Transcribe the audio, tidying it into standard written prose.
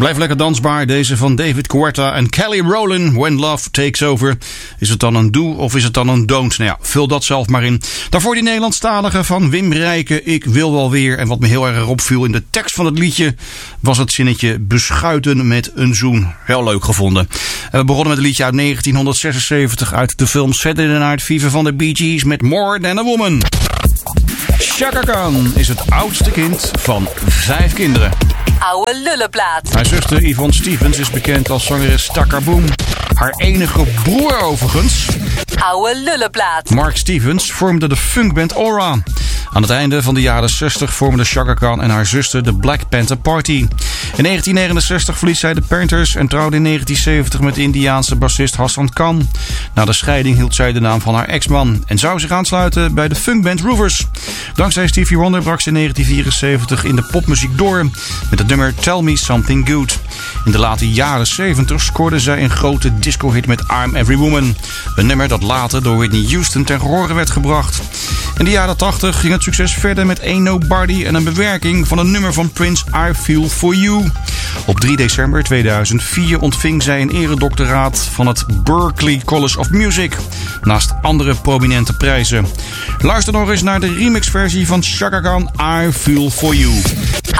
Blijf lekker dansbaar. Deze van David Guetta en Kelly Rowland. When Love Takes Over. Is het dan een do of is het dan een don't? Nou ja, vul dat zelf maar in. Daarvoor die Nederlandstalige van Wim Rijken. Ik wil wel weer. En wat me heel erg opviel in de tekst van het liedje was het zinnetje beschuiten met een zoen. Heel leuk gevonden. En we begonnen met een liedje uit 1976 uit de film Saturday Night Fever van de Bee Gees met More Than a Woman. Chaka Khan is het oudste kind van 5 kinderen. Oude lullenplaat. Haar zuster Yvonne Stevens is bekend als zangeres Takkaboom. Haar enige broer overigens, Oude lullenplaat. Mark Stevens, vormde de funkband Aura. Aan het einde van de jaren 60 vormden Chaka Khan en haar zuster de Black Panther Party. In 1969 verliet zij de Panthers en trouwde in 1970 met de Indiaanse bassist Hassan Khan. Na de scheiding hield zij de naam van haar ex-man en zou zich aansluiten bij de funkband Roovers. Dankzij Stevie Wonder brak ze in 1974 in de popmuziek door met het nummer Tell Me Something Good. In de late jaren 70 scoorde zij een grote disco-hit met I'm Every Woman. Een nummer dat later door Whitney Houston ten gehore werd gebracht. In de jaren 80 ging het succes verder met Ain't Nobody en een bewerking van een nummer van Prince I Feel For You. Op 3 december 2004 ontving zij een eredoctoraat van het Berklee College of Music, naast andere prominente prijzen. Luister nog eens naar de remixversie van Chaka Khan I Feel For You.